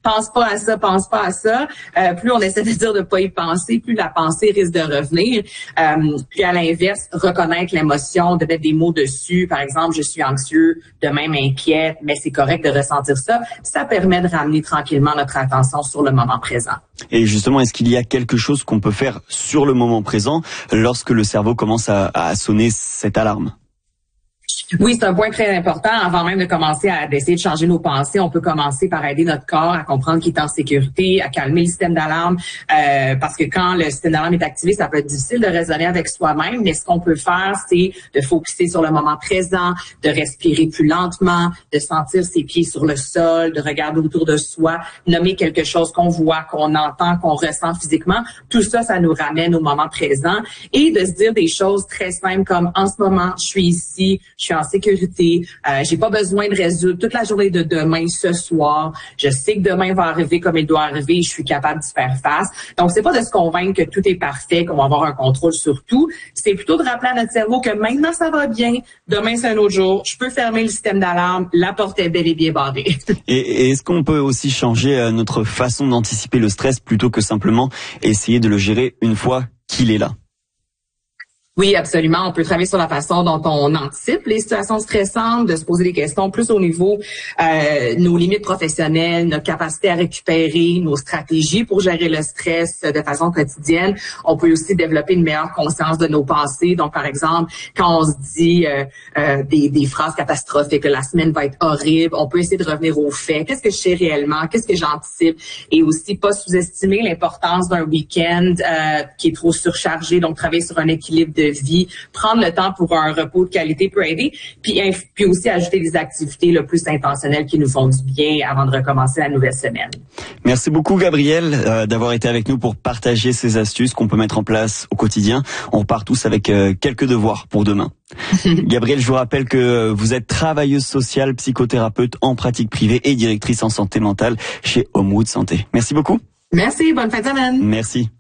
pense pas à ça. Plus on essaie de dire de pas y penser, plus la pensée risque de revenir. Puis à l'inverse, reconnaître l'émotion, de mettre des mots dessus. Par exemple, je suis anxieux, demain m'inquiète, mais c'est correct de ressentir ça. Ça permet de ramener tranquillement notre attention sur le moment présent. Et justement, est-ce qu'il y a quelque chose qu'on peut faire sur le moment présent lorsque le cerveau commence à sonner cette alarme? Oui, c'est un point très important. Avant même de commencer à essayer de changer nos pensées, on peut commencer par aider notre corps à comprendre qu'il est en sécurité, à calmer le système d'alarme, parce que quand le système d'alarme est activé, ça peut être difficile de raisonner avec soi-même, mais ce qu'on peut faire, c'est de focuser sur le moment présent, de respirer plus lentement, de sentir ses pieds sur le sol, de regarder autour de soi, nommer quelque chose qu'on voit, qu'on entend, qu'on ressent physiquement. Tout ça, ça nous ramène au moment présent et de se dire des choses très simples comme en ce moment, je suis ici, je suis en sécurité, j'ai pas besoin de résoudre toute la journée de demain, ce soir. Je sais que demain va arriver comme il doit arriver, je suis capable d'y faire face. Donc, c'est pas de se convaincre que tout est parfait, qu'on va avoir un contrôle sur tout. C'est plutôt de rappeler à notre cerveau que maintenant ça va bien, demain c'est un autre jour, je peux fermer le système d'alarme, la porte est bel et bien barrée. Et est-ce qu'on peut aussi changer notre façon d'anticiper le stress plutôt que simplement essayer de le gérer une fois qu'il est là? Oui, absolument. On peut travailler sur la façon dont on anticipe les situations stressantes, de se poser des questions plus au niveau nos limites professionnelles, notre capacité à récupérer, nos stratégies pour gérer le stress de façon quotidienne. On peut aussi développer une meilleure conscience de nos pensées. Donc, par exemple, quand on se dit des phrases catastrophiques, que la semaine va être horrible, on peut essayer de revenir aux faits. Qu'est-ce que je sais réellement? Qu'est-ce que j'anticipe? Et aussi, pas sous-estimer l'importance d'un week-end qui est trop surchargé. Donc, travailler sur un équilibre de vie, prendre le temps pour un repos de qualité peut aider, puis aussi ajouter des activités le plus intentionnelles qui nous font du bien avant de recommencer la nouvelle semaine. Merci beaucoup Gabrielle d'avoir été avec nous pour partager ces astuces qu'on peut mettre en place au quotidien. On repart tous avec quelques devoirs pour demain. Gabrielle, je vous rappelle que vous êtes travailleuse sociale, psychothérapeute en pratique privée et directrice en santé mentale chez Homewood Santé. Merci beaucoup. Merci, bonne fin de semaine. Merci.